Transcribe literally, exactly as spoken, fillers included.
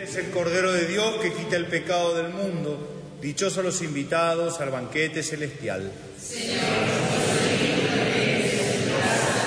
Es el Cordero de Dios que quita el pecado del mundo. Dichosos los invitados al banquete celestial. Señor, yo soy digno de que entres en tu casa,